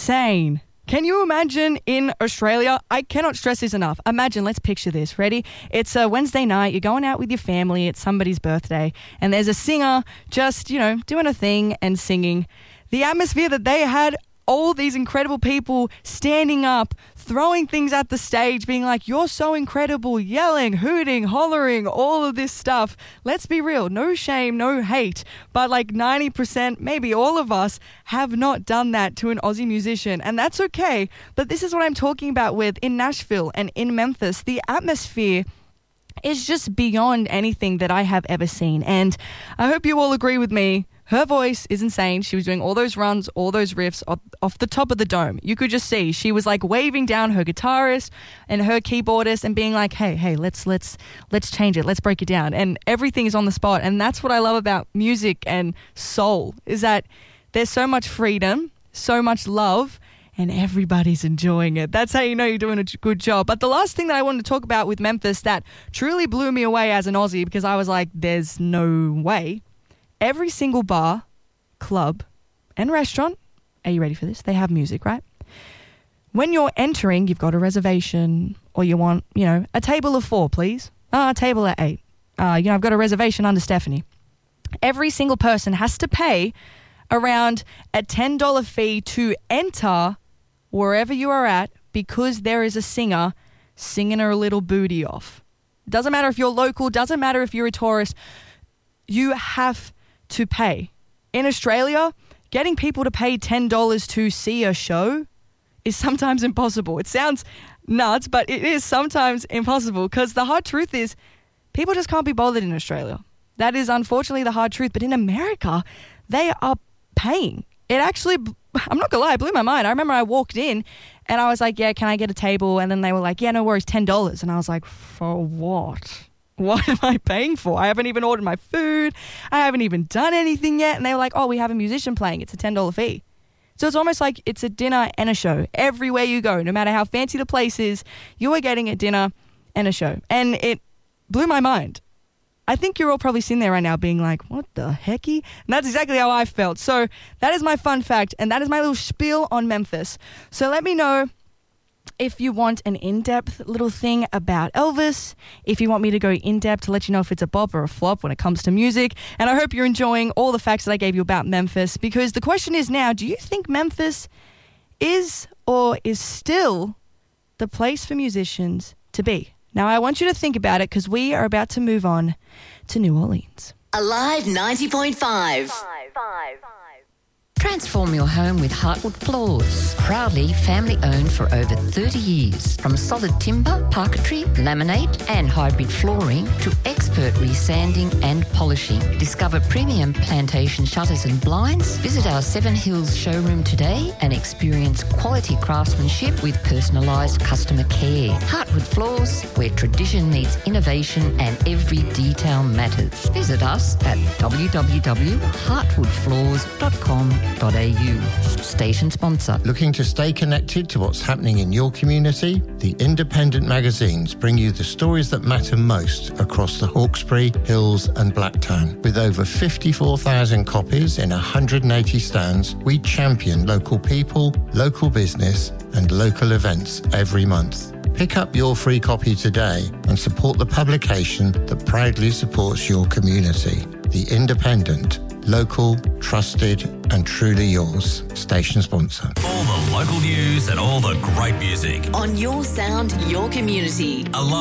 insane. Can you imagine in Australia? I cannot stress this enough. Imagine, let's picture this. Ready? It's a Wednesday night. You're going out with your family. It's somebody's birthday. And there's a singer just, doing a thing and singing. The atmosphere that they had, all these incredible people standing up, throwing things at the stage, being like, you're so incredible, yelling, hooting, hollering, all of this stuff. Let's be real, no shame, no hate, but like 90%, maybe all of us have not done that to an Aussie musician, and that's okay. But this is what I'm talking about with in Nashville and in Memphis. The atmosphere is just beyond anything that I have ever seen, and I hope you all agree with me. Her voice is insane. She was doing all those runs, all those riffs off the top of the dome. You could just see she was like waving down her guitarist and her keyboardist and being like, hey, let's change it. Let's break it down. And everything is on the spot. And that's what I love about music and soul, is that there's so much freedom, so much love, and everybody's enjoying it. That's how you know you're doing a good job. But the last thing that I wanted to talk about with Memphis that truly blew me away as an Aussie, because I was like, there's no way. Every single bar, club, and restaurant, are you ready for this? They have music, right? When you're entering, you've got a reservation, or you want, a table of 4, please. A table at 8. I've got a reservation under Stephanie. Every single person has to pay around a $10 fee to enter wherever you are at, because there is a singer singing her little booty off. Doesn't matter if you're local, doesn't matter if you're a tourist, you have to pay. In Australia, getting people to pay $10 to see a show is sometimes impossible. It sounds nuts, but it is sometimes impossible, because the hard truth is people just can't be bothered in Australia. That is unfortunately the hard truth. But in America, they are paying. It actually, I'm not gonna lie, it blew my mind. I remember I walked in and I was like, yeah, can I get a table? And then they were like, yeah, no worries, $10. And I was like, for what? What am I paying for? I haven't even ordered my food. I haven't even done anything yet. And they were like, oh, we have a musician playing. It's a $10 fee. So it's almost like it's a dinner and a show. Everywhere you go, no matter how fancy the place is, you are getting a dinner and a show. And it blew my mind. I think you're all probably sitting there right now being like, what the hecky? And that's exactly how I felt. So that is my fun fact. And that is my little spiel on Memphis. So let me know if you want an in-depth little thing about Elvis, if you want me to go in-depth to let you know if it's a bop or a flop when it comes to music. And I hope you're enjoying all the facts that I gave you about Memphis, because the question is now, do you think Memphis is or is still the place for musicians to be? Now, I want you to think about it, because we are about to move on to New Orleans. Alive 90.5. Transform your home with Heartwood Floors. Proudly family-owned for over 30 years. From solid timber, parquetry, laminate and hybrid flooring to expert resanding and polishing. Discover premium plantation shutters and blinds. Visit our Seven Hills showroom today and experience quality craftsmanship with personalised customer care. Heartwood Floors, where tradition meets innovation and every detail matters. Visit us at www.heartwoodfloors.com.au. Station sponsor. Looking to stay connected to what's happening in your community? The independent magazines bring you the stories that matter most across the Hawkesbury, Hills and Blacktown. With over 54,000 copies in 180 stands, we champion local people, local business and local events every month. Pick up your free copy today and support the publication that proudly supports your community. The Independent. Local, trusted and truly yours. Station sponsor. All the local news and all the great music. On your sound, your community.